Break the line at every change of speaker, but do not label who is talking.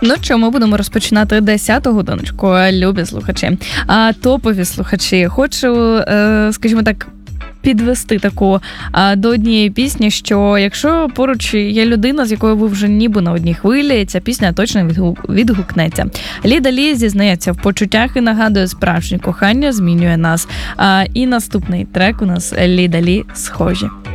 Ну що, ми будемо розпочинати 10-ту годиночку, любі слухачі. Топові слухачі. Хочу, скажімо так, підвести таку до однієї пісні, що якщо поруч є людина, з якою ви вже ніби на одній хвилі, ця пісня точно відгукнеться. Ліда Лі зізнається в почуттях і нагадує, справжнє кохання змінює нас. І наступний трек у нас Ліда Лі «Схожі».